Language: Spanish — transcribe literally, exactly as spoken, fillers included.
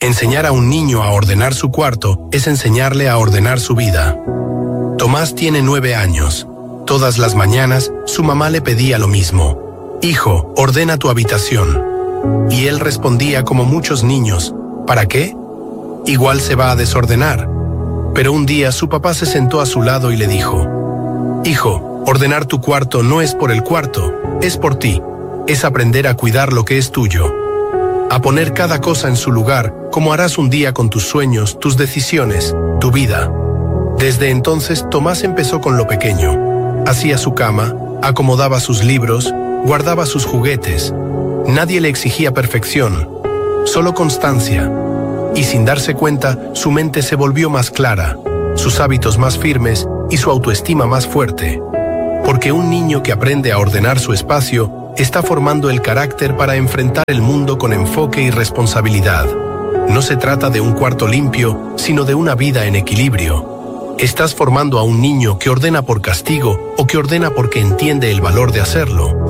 Enseñar a un niño a ordenar su cuarto es enseñarle a ordenar su vida. Tomás tiene nueve años. Todas las mañanas, su mamá le pedía lo mismo. Hijo, ordena tu habitación. Y él respondía como muchos niños, ¿para qué? Igual se va a desordenar. Pero un día su papá se sentó a su lado y le dijo, Hijo, ordenar tu cuarto no es por el cuarto, es por ti. Es aprender a cuidar lo que es tuyo. A poner cada cosa en su lugar, como harás un día con tus sueños, tus decisiones, tu vida. Desde entonces, Tomás empezó con lo pequeño. Hacía su cama, acomodaba sus libros, guardaba sus juguetes. Nadie le exigía perfección, solo constancia. Y sin darse cuenta, su mente se volvió más clara, sus hábitos más firmes y su autoestima más fuerte. Porque un niño que aprende a ordenar su espacio está formando el carácter para enfrentar el mundo con enfoque y responsabilidad. No se trata de un cuarto limpio, sino de una vida en equilibrio. Estás formando a un niño que ordena por castigo o que ordena porque entiende el valor de hacerlo.